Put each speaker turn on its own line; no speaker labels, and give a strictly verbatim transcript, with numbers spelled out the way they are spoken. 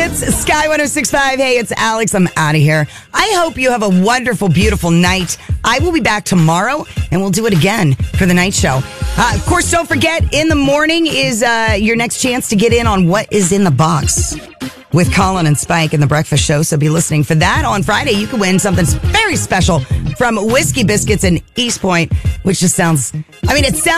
It's Sky one oh six point five. Hey, it's Alex. I'm out of here. I hope you have a wonderful, beautiful night. I will be back tomorrow, and we'll do it again for the night show. Uh, of course, don't forget, in the morning is uh, your next chance to get in on what is in the box with Colin and Spike in the breakfast show. So be listening for that. On Friday, you can win something very special from Whiskey Biscuits in East Point, which just sounds, I mean, it sounds